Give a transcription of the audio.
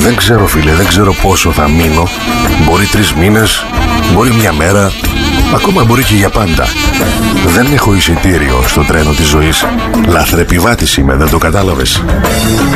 Δεν ξέρω φίλε, δεν ξέρω πόσο θα μείνω. Μπορεί 3 μήνες, μπορεί μια μέρα, ακόμα μπορεί και για πάντα. Δεν έχω εισιτήριο στο τρένο της ζωής. Λαθρεπιβάτης είμαι, δεν το κατάλαβες?